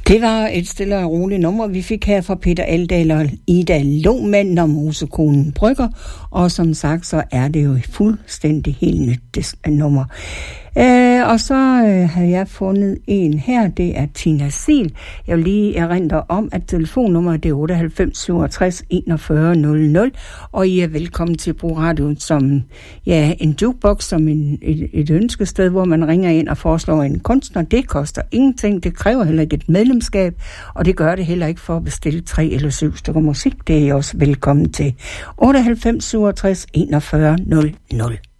Det var et stille og roligt nummer, vi fik her fra Peter Aldahl og Ida Lohmann og Mosekonen Brygger. Og som sagt, så er det jo et fuldstændig helt nyt nummer. Og så har jeg fundet en her, det er Tina Sil. Jeg vil lige erindre om, at telefonnummeret er 98 67 41 00, og I er velkommen til at bruge radioen som en jukebox, som et ønskested, hvor man ringer ind og foreslår en kunstner. Det koster ingenting, det kræver heller ikke et medlemskab, og det gør det heller ikke for at bestille 3 eller 7 stykker musik. Det er I også velkommen til. 98 67 41 00.